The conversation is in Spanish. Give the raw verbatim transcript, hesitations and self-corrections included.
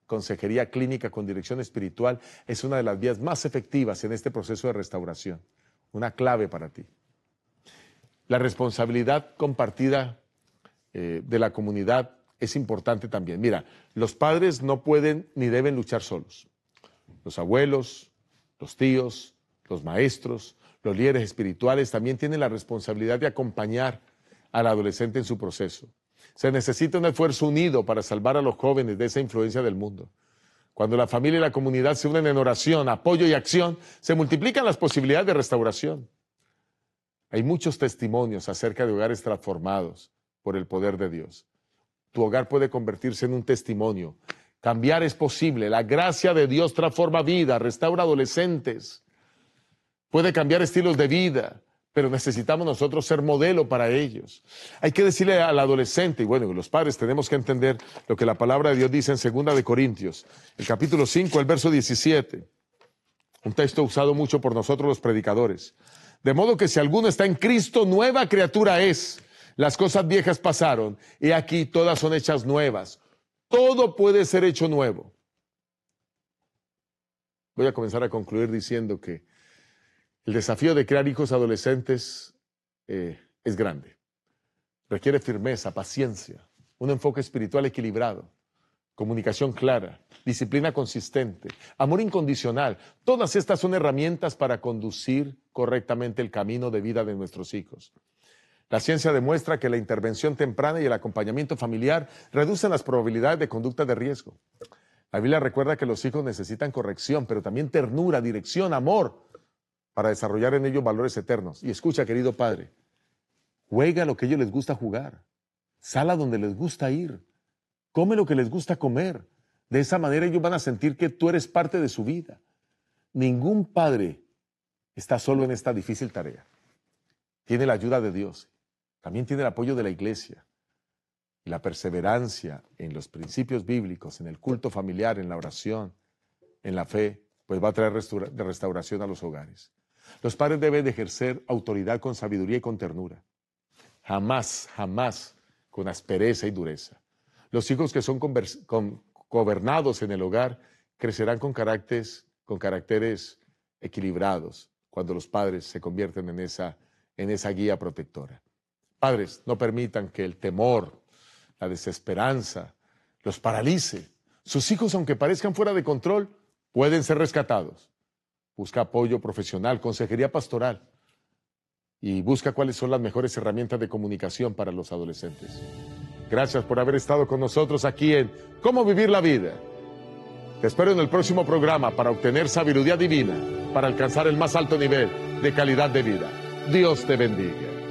consejería clínica con dirección espiritual es una de las vías más efectivas en este proceso de restauración. Una clave para ti. La responsabilidad compartida eh, de la comunidad es importante también. Mira, los padres no pueden ni deben luchar solos. Los abuelos, los tíos, los maestros, los líderes espirituales también tienen la responsabilidad de acompañar al adolescente en su proceso. Se necesita un esfuerzo unido para salvar a los jóvenes de esa influencia del mundo. Cuando la familia y la comunidad se unen en oración, apoyo y acción, se multiplican las posibilidades de restauración. Hay muchos testimonios acerca de hogares transformados por el poder de Dios. Tu hogar puede convertirse en un testimonio. Cambiar es posible. La gracia de Dios transforma vidas, restaura adolescentes. Puede cambiar estilos de vida, pero necesitamos nosotros ser modelo para ellos. Hay que decirle al adolescente, y bueno, los padres tenemos que entender lo que la palabra de Dios dice en segunda de Corintios, el capítulo cinco, el verso diecisiete. Un texto usado mucho por nosotros los predicadores. De modo que si alguno está en Cristo, nueva criatura es. Las cosas viejas pasaron, y aquí todas son hechas nuevas. Todo puede ser hecho nuevo. Voy a comenzar a concluir diciendo que el desafío de crear hijos adolescentes eh, es grande. Requiere firmeza, paciencia, un enfoque espiritual equilibrado, comunicación clara, disciplina consistente, amor incondicional. Todas estas son herramientas para conducir correctamente el camino de vida de nuestros hijos. La ciencia demuestra que la intervención temprana y el acompañamiento familiar reducen las probabilidades de conducta de riesgo. La Biblia recuerda que los hijos necesitan corrección, pero también ternura, dirección, amor, para desarrollar en ellos valores eternos. Y escucha, querido padre, juega lo que a ellos les gusta jugar, sal a donde les gusta ir, come lo que les gusta comer. De esa manera ellos van a sentir que tú eres parte de su vida. Ningún padre está solo en esta difícil tarea. Tiene la ayuda de Dios, también tiene el apoyo de la iglesia. Y la perseverancia en los principios bíblicos, en el culto familiar, en la oración, en la fe, pues va a traer restaura- de restauración a los hogares. Los padres deben de ejercer autoridad con sabiduría y con ternura. Jamás, jamás con aspereza y dureza. Los hijos que son convers- con- gobernados en el hogar crecerán con caracteres, con caracteres equilibrados cuando los padres se convierten en esa, en esa guía protectora. Padres, no permitan que el temor, la desesperanza los paralice. Sus hijos, aunque parezcan fuera de control, pueden ser rescatados. Busca apoyo profesional, consejería pastoral y busca cuáles son las mejores herramientas de comunicación para los adolescentes. Gracias por haber estado con nosotros aquí en Cómo Vivir la Vida. Te espero en el próximo programa para obtener sabiduría divina, para alcanzar el más alto nivel de calidad de vida. Dios te bendiga.